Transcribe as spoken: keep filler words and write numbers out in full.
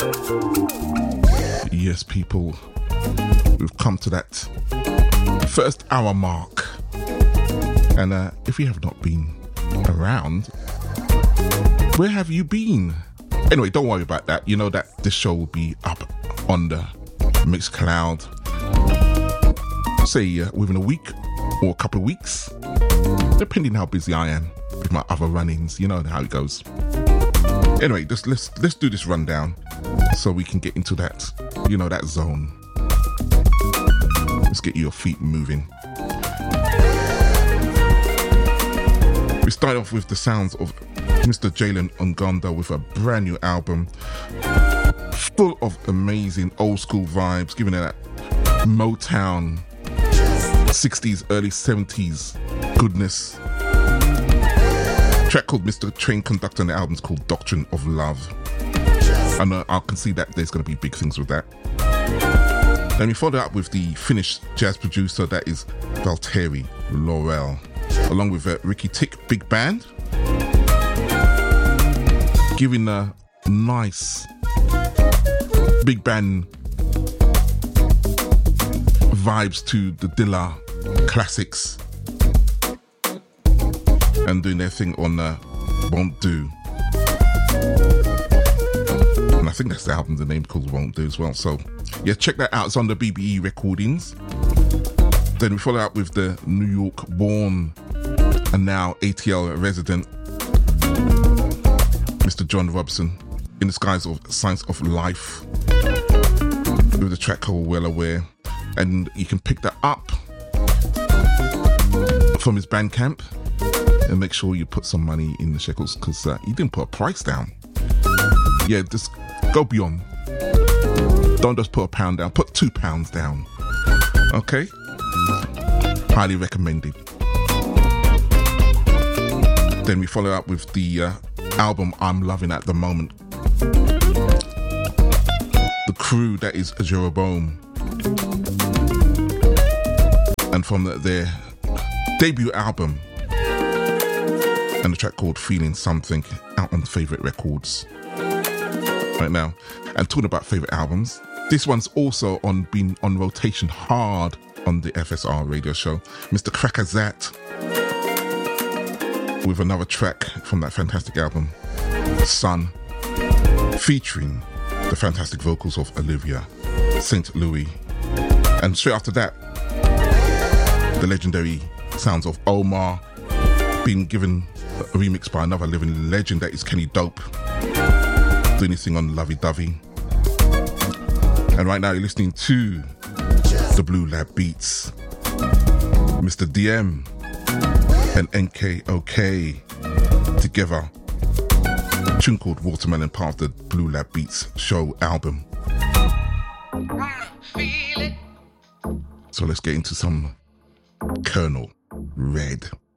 Yes, people, we've come to that first hour mark. And uh, if you have not been around, where have you been? Anyway, don't worry about that. You know that this show will be up on the Mixcloud, say uh, within a week or a couple of weeks, depending how busy I am with my other run-ins. You know how it goes. Anyway, just let's let's do this rundown so we can get into that, you know, that zone. Let's get your feet moving. We start off with the sounds of Mister Jalen Ngonda with a brand new album full of amazing old school vibes, giving it that Motown sixties, early seventies goodness. Track called Mister Train Conductor, and the album's called Doctrine of Love. And uh, I can see that there's going to be big things with that. Then we follow up with the Finnish jazz producer that is Valtteri Laurel, along with uh, Ricky Tick Big Band, giving a nice big band vibes to the Dilla classics, and doing their thing on uh, Won't Do. And I think that's the album, the name called Won't Do as well. So yeah, check that out. It's on the B B E recordings. Then we follow up with the New York born and now A T L resident Mister John Robson, in the skies of Science of Life, with the track called Well Aware. And you can pick that up from his Bandcamp, and make sure you put some money in the shekels, because uh, he didn't put a price down. Yeah, just go beyond. Don't just put a pound down, put two pounds down. Okay? Highly recommended. Then we follow up with the uh, album I'm loving at the moment. The crew that is Jeroboam. And from the, their debut album, and the track called Feeling Something, out on Favourite Records right now. And talking about favourite albums, this one's also on been on rotation hard on the F S R radio show. Mister Krakazat with another track from that fantastic album, Sun, featuring the fantastic vocals of Olivia Saint Louis. And straight after that, the legendary sounds of Omar, being given a remix by another living legend, that is Kenny Dope, doing his thing on Lovey Dovey. And right now you're listening to the Blue Lab Beats, Mister D M and N K O K together, a tune called Watermelon, part of the Blue Lab Beats show album. So let's get into some Colonel Red.